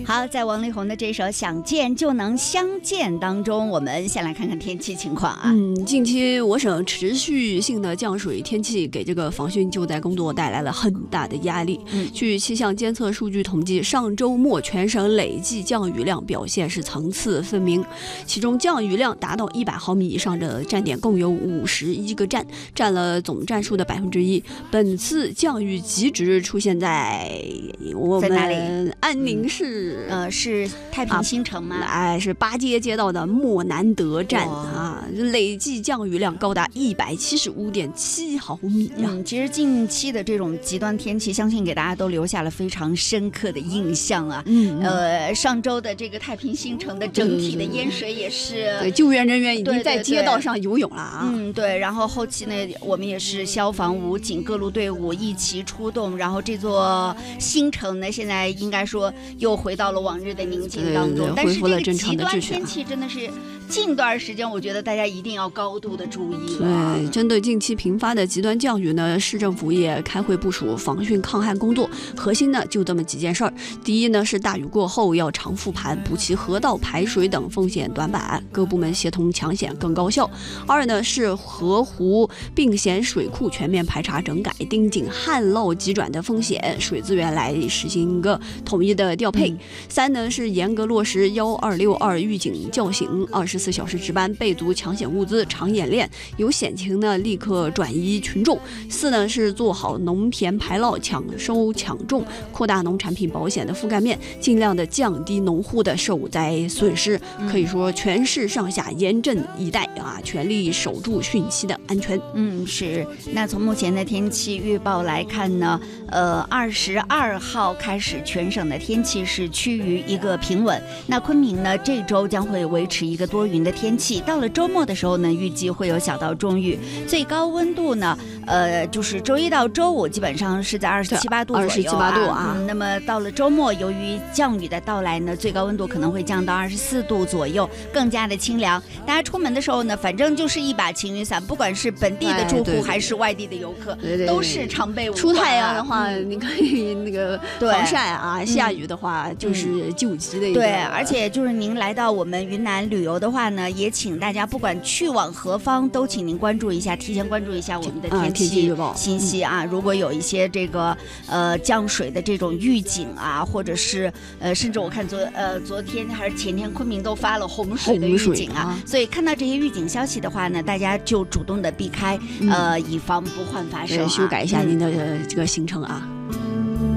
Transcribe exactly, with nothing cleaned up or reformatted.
好，在王力宏的这首《想见就能相见》当中，我们先来看看天气情况啊。 嗯，近期我省持续性的降水天气给这个防汛救灾工作带来了很大的压力。 嗯， 据气象监测数据统计，上周末全省累计降雨量表现是层次分明，其中降雨量达到一百毫米以上的站点共有五十一个站，占了总站数的百分之一。本次降雨极值出现在我们安宁市。 呃，是太平新城吗？ 哎、啊，是八街街道的莫南德站啊，累计降雨量高达一百七十五点七毫米呀、啊。 嗯，其实近期的这种极端天气，相信给大家都留下了非常深刻的印象啊。 嗯， 呃，上周的这个太平新城的整体的淹水也是， 对，救援人员已经在街道上游泳了啊。 对对对嗯，对。然后后期呢，我们也是消防、武警各路队伍一齐出动，然后这座新城呢，现在应该说又回到了往日的宁静当中，但是这个极端天气真的是近段时间，我觉得大家一定要高度的注意了。 对，针对近期频发的极端降雨呢，市政府也开会部署防汛抗旱工作，核心呢就这么几件事儿。第一呢是大雨过后要常复盘，补齐河道排水等风险短板，各部门协同抢险更高效。二呢是河湖并险水库全面排查整改，盯紧旱涝急转的风险，水资源来实行一个统一的调配。嗯、三呢是严格落实幺二六二预警叫醒，二十四小时值班，备足抢险物资，常演练，有险情呢立刻转移群众。四呢是做好农田排涝、抢收抢种，扩大农产品保险的覆盖面，尽量的降低农户的受灾损失。可以说全市上下严阵以待啊，全力守住汛期的安全。 嗯，是。那从目前的天气预报来看呢，呃，二十二号开始，全省的天气是趋于一个平稳。那昆明呢，这周将会维持一个多云的天气。到了周末的时候呢，预计会有小到中雨，最高温度呢，呃，就是周一到周五基本上是在二十七八度左右、啊， 二十七八度啊、 嗯。那么到了周末，由于降雨的到来呢，最高温度可能会降到二十四度左右，更加的清凉。大家出门的时候呢，反正就是一把晴雨伞，不管是本地的住户还是外地的游客， 对对对都是常备无患、啊。 出太阳的话，嗯、你可以那个防晒啊；下雨的话，就是救急的一个、 嗯。对，而且就是您来到我们云南旅游的话呢，也请大家不管去往何方，都请您关注一下，提前关注一下我们的天气信息啊。如果有一些这个呃降水的这种预警啊，或者是呃甚至我看昨呃昨天还是前天昆明都发了洪水的预警啊，啊所以看到这些预警消息的话呢，大家就主动的避开，嗯、呃以防不患发生、啊。 修改一下您的、嗯、这个行程啊。